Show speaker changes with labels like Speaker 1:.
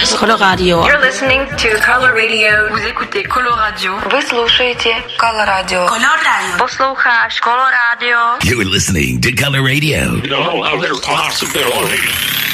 Speaker 1: Coloradio.
Speaker 2: You're listening to Color Radio. Vous écoutez Coloradio.
Speaker 3: Вы слушаете Coloradio.
Speaker 2: Coloradio. Posloucháš Coloradio.
Speaker 4: You're listening to Color Radio.
Speaker 5: No other possibility.